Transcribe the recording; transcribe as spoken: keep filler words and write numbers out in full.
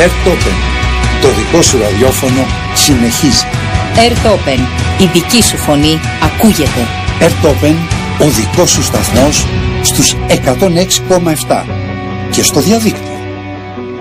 Earth Open, το δικό σου ραδιόφωνο συνεχίζει. Earth Open, η δική σου φωνή ακούγεται. Earth Open, ο δικός σου σταθμός στους εκατόν έξι κόμμα επτά και στο διαδίκτυο.